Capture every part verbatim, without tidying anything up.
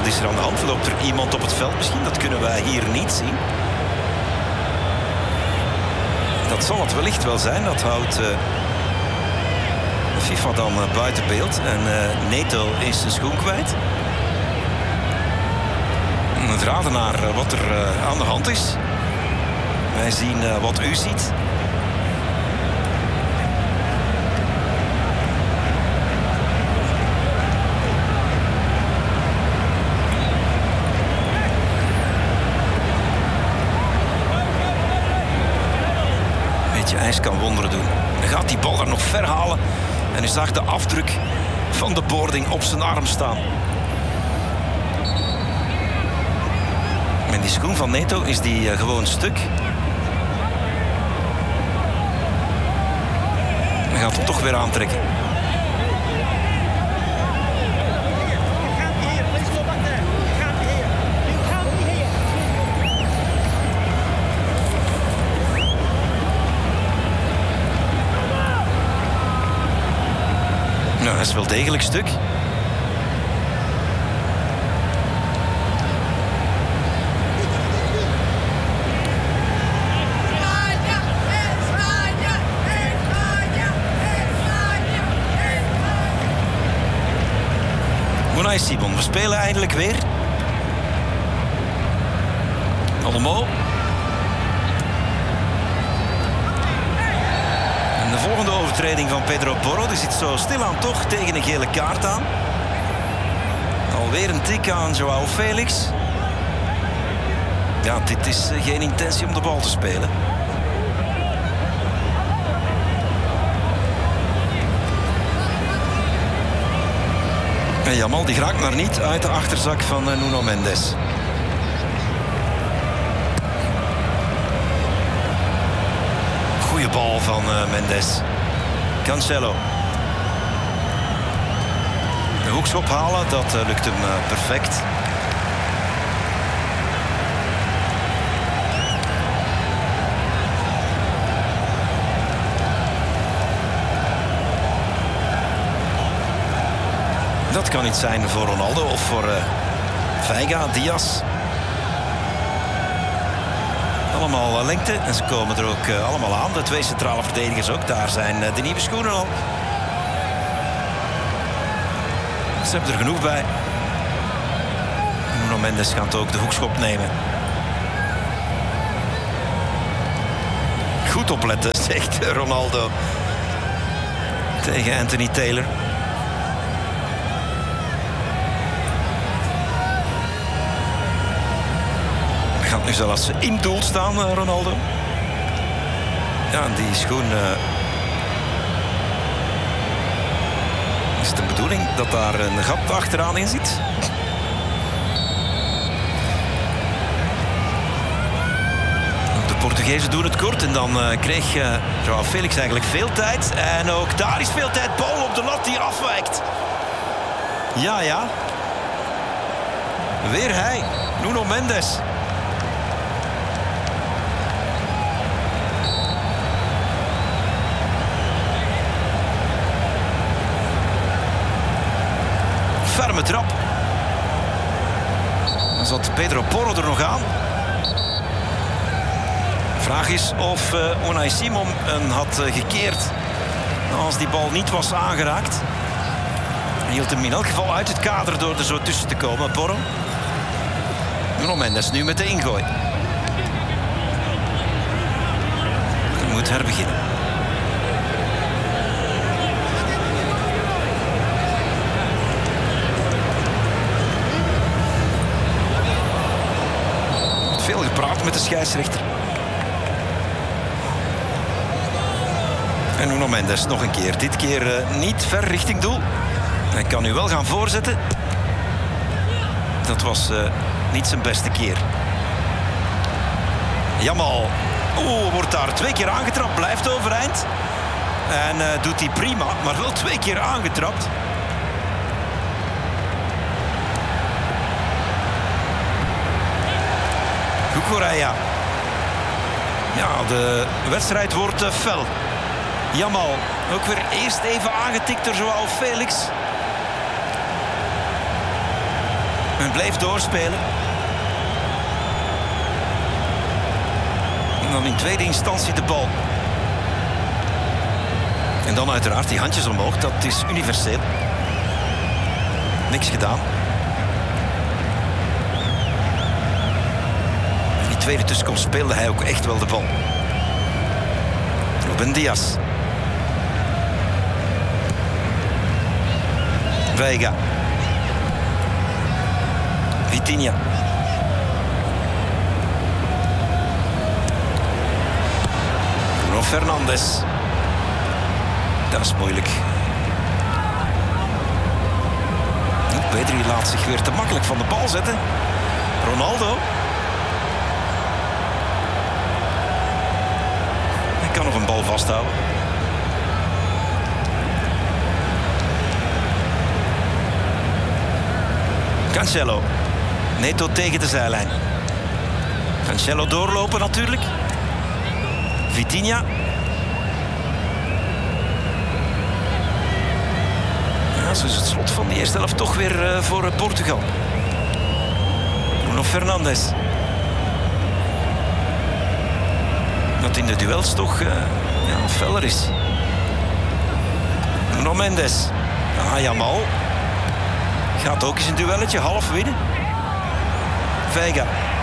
is er aan de hand? Loopt er iemand op het veld misschien? Dat kunnen wij hier niet zien. Dat zal het wellicht wel zijn. Dat houdt uh, FIFA dan uh, buiten beeld. En uh, Neto is zijn schoen kwijt. Het raden naar uh, wat er uh, aan de hand is. Wij zien uh, wat u ziet. IJs kan wonderen doen. Dan gaat die bal daar nog ver halen. En u zag de afdruk van de boarding op zijn arm staan. Met die schoen van Neto is die uh, gewoon stuk. Hij gaat hem toch weer aantrekken. Nou, hij is wel degelijk stuk. Unai Simon, we spelen eindelijk weer. Olmo. En de volgende overtreding van Pedro Porro. Die zit zo stilaan toch tegen een gele kaart aan. Alweer een tik aan João Felix. Ja, dit is geen intentie om de bal te spelen. En Jamal die raakt maar niet uit de achterzak van Nuno Mendes. Goeie bal van uh, Mendes. Cancelo. De hoekschop halen, dat uh, lukt hem uh, perfect. Dat kan niet zijn voor Ronaldo of voor uh, Veiga, Diaz. Allemaal uh, lengte en ze komen er ook uh, allemaal aan. De twee centrale verdedigers ook. Daar zijn uh, de nieuwe schoenen al. Ze hebben er genoeg bij. Nuno Mendes gaat ook de hoekschop nemen. Goed opletten, zegt Ronaldo. Tegen Anthony Taylor. Gaat nu zelfs in doel staan, Ronaldo. Ja, en die schoen... Uh... Is het de bedoeling dat daar een gat achteraan in zit? De Portugezen doen het kort en dan uh, kreeg uh, João Felix eigenlijk veel tijd. En ook daar is veel tijd. Bal op de lat die afwijkt. Ja, ja. Weer hij, Nuno Mendes. Ferme trap. Dan zat Pedro Porro er nog aan. Vraag is of uh, Unai Simon een had uh, gekeerd als die bal niet was aangeraakt. Hij hield hem in elk geval uit het kader door er zo tussen te komen. Porro. Nuno Mendes nu met de ingooi. Hij moet herbeginnen. Veel gepraat met de scheidsrechter. En Nuno Mendes nog een keer. Dit keer uh, niet ver richting doel. Hij kan nu wel gaan voorzetten. Dat was uh, niet zijn beste keer. Jamal. Oeh, wordt daar twee keer aangetrapt. Blijft overeind. En uh, doet hij prima. Maar wel twee keer aangetrapt. Cucurella. Ja, de wedstrijd wordt uh, fel. Jamal, ook weer eerst even aangetikt door João Felix. Men bleef doorspelen. En dan in tweede instantie de bal. En dan uiteraard die handjes omhoog. Dat is universeel. Niks gedaan. In die tweede tussenkomst speelde hij ook echt wel de bal. Ruben Dias. Veiga. Vitinha. Bruno Fernandes. Dat is moeilijk. Pedri laat zich weer te makkelijk van de bal zetten. Ronaldo. Hij kan nog een bal vasthouden. Cancelo. Neto tegen de zijlijn. Cancelo doorlopen natuurlijk. Vitinha. Ja, zo is het slot van de eerste helft toch weer uh, voor uh, Portugal. Bruno Fernandes. Dat in de duels toch uh, ja, feller is. Nuno Mendes. Ah, Jamal. Gaat ook eens een duelletje, half winnen. Veiga.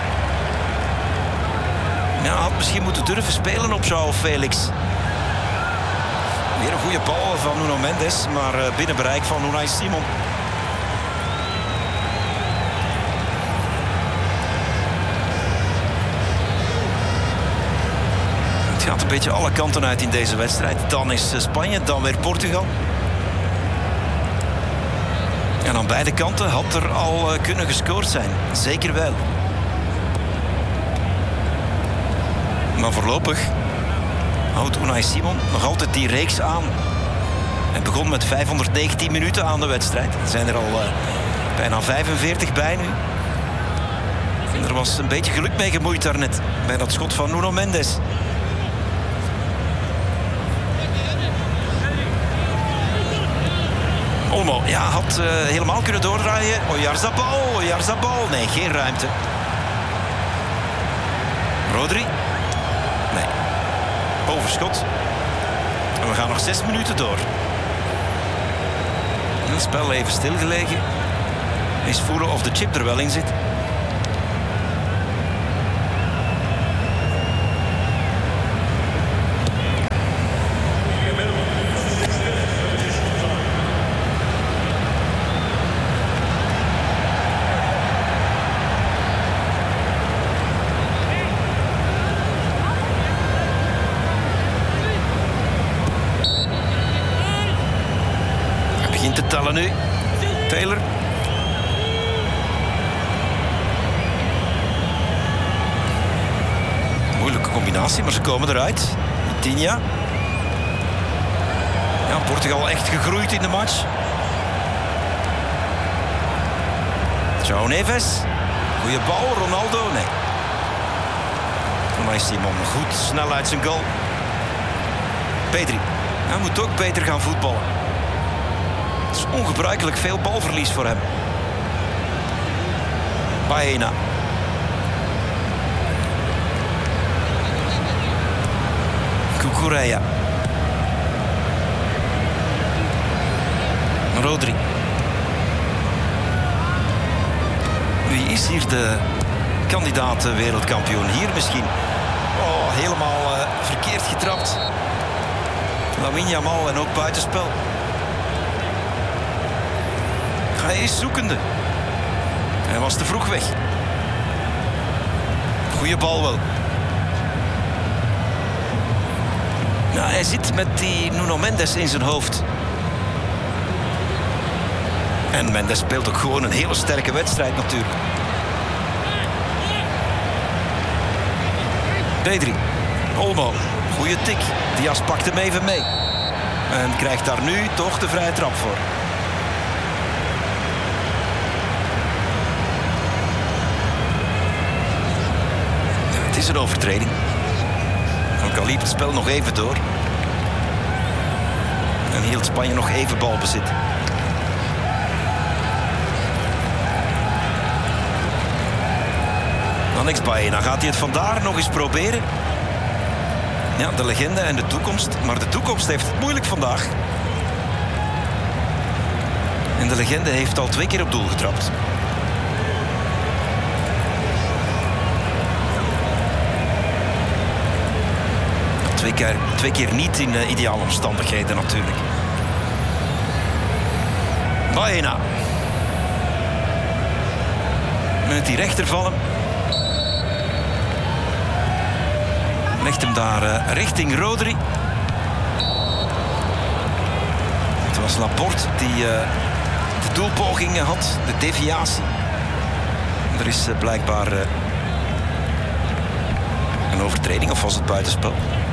Ja, had misschien moeten durven spelen op João Felix. Weer een goede bal van Nuno Mendes, maar uh, binnen bereik van Unai Simon. Het gaat een beetje alle kanten uit in deze wedstrijd. Dan is uh, Spanje, dan weer Portugal. En aan beide kanten had er al uh, kunnen gescoord zijn. Zeker wel. Maar voorlopig houdt Unai Simon nog altijd die reeks aan. Hij begon met vijfhonderdnegentien minuten aan de wedstrijd. Er zijn er al uh, bijna vijfenveertig bij nu. En er was een beetje geluk mee gemoeid daarnet. Bij dat schot van Nuno Mendes. Olmo, ja, had uh, helemaal kunnen doordraaien. Oyarzabal, Oyarzabal. Nee, geen ruimte. Rodri. Nee. Overschot. En we gaan nog zes minuten door. Het spel even stilgelegen. Is voelen of de chip er wel in zit. Te tellen nu. Taylor. Moeilijke combinatie, maar ze komen eruit. Vitinha. Ja, Portugal echt gegroeid in de match. João Neves. Goeie bal, Ronaldo. Nee. Unai Simon goed, snel uit zijn goal. Pedri. Hij moet ook beter gaan voetballen. Het is ongebruikelijk veel balverlies voor hem. Baena. Cucurella. Rodri. Wie is hier de kandidaat wereldkampioen? Hier misschien. Oh, helemaal uh, verkeerd getrapt. Lamine Yamal en ook buitenspel. Hij is zoekende. Hij was te vroeg weg. Goeie bal wel. Nou, hij zit met die Nuno Mendes in zijn hoofd. En Mendes speelt ook gewoon een hele sterke wedstrijd natuurlijk. Pedri. Olmo. Goeie tik. Dias pakt hem even mee. En krijgt daar nu toch de vrije trap voor. Het is een overtreding. Ook al liep het spel nog even door. En hield Spanje nog even balbezit. Alex Baena, gaat hij het vandaar nog eens proberen? Ja, de legende en de toekomst. Maar de toekomst heeft het moeilijk vandaag. En de legende heeft al twee keer op doel getrapt. Twee keer, twee keer niet in uh, ideale omstandigheden natuurlijk. Baena. Met die rechter vallen. Legt hem daar uh, richting Rodri. Het was Laporte die uh, de doelpoging had, de deviatie. Er is uh, blijkbaar uh, een overtreding, of was het buitenspel?